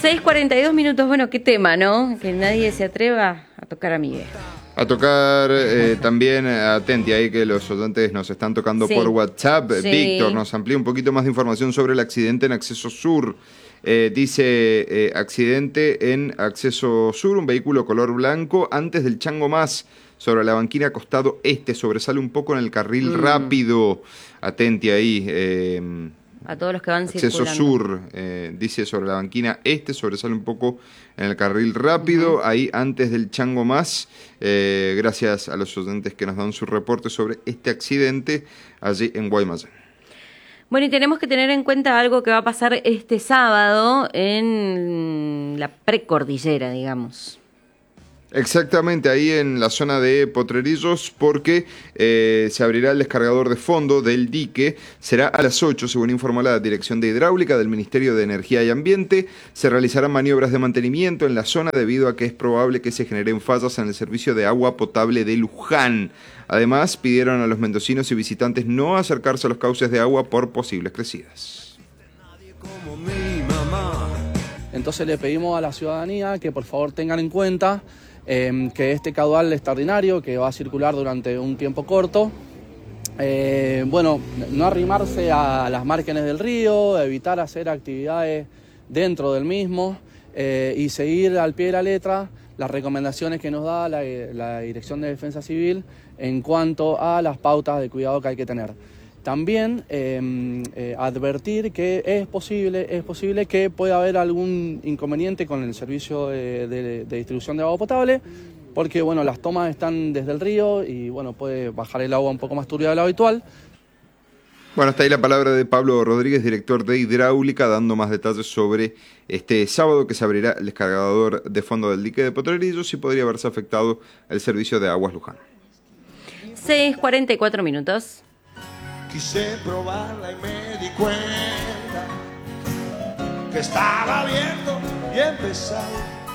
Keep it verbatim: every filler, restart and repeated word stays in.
seis cuarenta y dos minutos, bueno, qué tema, ¿no? Que nadie se atreva a tocar a mi vieja. A tocar eh, también, atenti ahí que los oyentes nos están tocando sí. por WhatsApp. Sí. Víctor nos amplía un poquito más de información sobre el accidente en Acceso Sur. Eh, dice, eh, accidente en Acceso Sur, un vehículo color blanco antes del Chango Más, sobre la banquina costado este, sobresale un poco en el carril mm. rápido. Atenti ahí. Eh, A todos los que van Acceso circulando. Sur, eh, dice sobre la banquina este, sobresale un poco en el carril rápido, uh-huh. ahí antes del Chango Más, eh, gracias a los oyentes que nos dan su reporte sobre este accidente allí en Guaymallén. Bueno, y tenemos que tener en cuenta algo que va a pasar este sábado en la precordillera, digamos. Exactamente, ahí en la zona de Potrerillos, porque eh, se abrirá el descargador de fondo del dique, será a las ocho, según informó la Dirección de Hidráulica del Ministerio de Energía y Ambiente. Se realizarán maniobras de mantenimiento en la zona debido a que es probable que se generen fallas en el servicio de agua potable de Luján. Además, pidieron a los mendocinos y visitantes no acercarse a los cauces de agua por posibles crecidas. Entonces le pedimos a la ciudadanía que por favor tengan en cuenta Eh, que este caudal extraordinario que va a circular durante un tiempo corto, eh, bueno, no arrimarse a las márgenes del río, evitar hacer actividades dentro del mismo eh, y seguir al pie de la letra las recomendaciones que nos da la, la Dirección de Defensa Civil en cuanto a las pautas de cuidado que hay que tener. También eh, eh, advertir que es posible, es posible que pueda haber algún inconveniente con el servicio de, de, de distribución de agua potable, porque bueno, las tomas están desde el río y bueno, puede bajar el agua un poco más turbia de lo habitual. Bueno, está ahí la palabra de Pablo Rodríguez, director de Hidráulica, dando más detalles sobre este sábado que se abrirá el descargador de fondo del dique de Potrerillos y podría haberse afectado el servicio de aguas Luján. seis cuarenta y cuatro minutos. Quise probarla y me di cuenta que estaba abierto y empezaba